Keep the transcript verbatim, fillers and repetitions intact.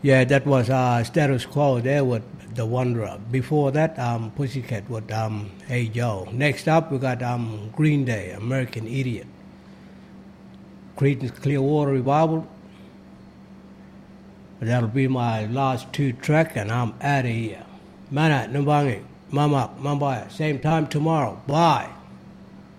Yeah, that was uh, Status Quo there with The Wanderer. Before that, um, Pussycat with um, Hey Joe. Next up, we got um, Green Day, American Idiot. Creedence Clearwater Revival. That'll be my last two tracks, and I'm out of here. Mana, Nambangi, Mama, Mambaya. Same time tomorrow. Bye.